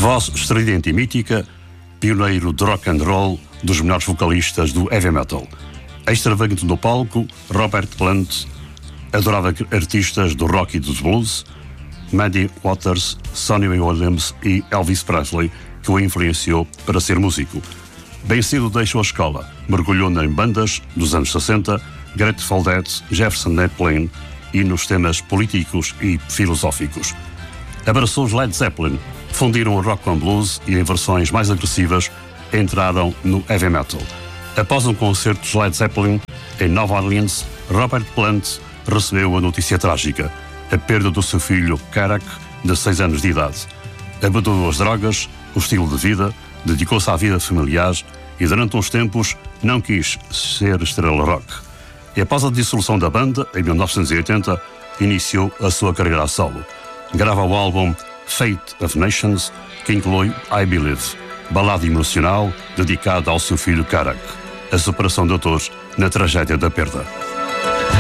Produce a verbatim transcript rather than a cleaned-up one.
Voz estridente e mítica, pioneiro de rock and roll, dos melhores vocalistas do heavy metal. Extravagante no palco, Robert Plant adorava artistas do rock e dos blues, Muddy Waters, Sonny Williams e Elvis Presley, que o influenciou para ser músico. Bem cedo deixou a escola, mergulhou em bandas dos anos sessenta, Grateful Dead, Jefferson Airplane e nos temas políticos e filosóficos. Abraçou os Led Zeppelin, fundiram o rock com blues e em versões mais agressivas entraram no heavy metal. Após um concerto dos Led Zeppelin em Nova Orleans, Robert Plant recebeu a notícia trágica, a perda do seu filho Karak, de seis anos de idade. Abandonou as drogas, o estilo de vida, dedicou-se à vida familiar e durante uns tempos não quis ser estrela rock. E após a dissolução da banda, em mil novecentos e oitenta, iniciou a sua carreira a solo. Grava o álbum Fate of Nations, que inclui I Believe, balada emocional dedicada ao seu filho Karak, a superação de dores na tragédia da perda.